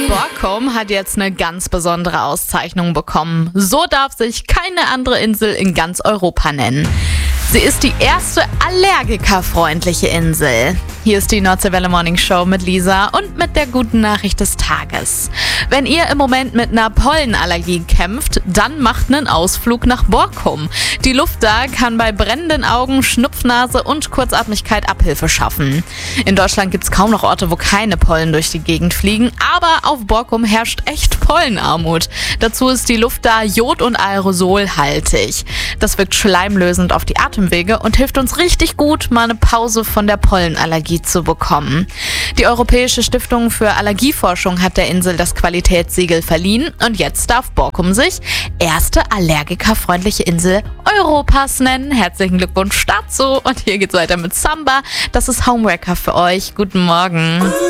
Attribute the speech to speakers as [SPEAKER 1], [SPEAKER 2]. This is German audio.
[SPEAKER 1] Borkum hat jetzt eine ganz besondere Auszeichnung bekommen. So darf sich keine andere Insel in ganz Europa nennen. Sie ist die erste allergikerfreundliche Insel. Hier ist die Nordseewelle Morning Show mit Lisa und mit der guten Nachricht des Tages. Wenn ihr im Moment mit einer Pollenallergie kämpft, dann macht einen Ausflug nach Borkum. Die Luft da kann bei brennenden Augen, Schnupfnase und Kurzatmigkeit Abhilfe schaffen. In Deutschland gibt es kaum noch Orte, wo keine Pollen durch die Gegend fliegen, aber auf Borkum herrscht echt Pollenarmut. Dazu ist die Luft da jod- und aerosolhaltig. Das wirkt schleimlösend auf die Atemwege und hilft uns richtig gut, mal eine Pause von der Pollenallergie zu bekommen. Die Europäische Stiftung für Allergieforschung hat der Insel das Qualitätssiegel verliehen und jetzt darf Borkum sich erste allergikerfreundliche Insel Europas nennen. Herzlichen Glückwunsch dazu und hier geht's weiter mit Samba. Das ist Homewrecker für euch. Guten Morgen.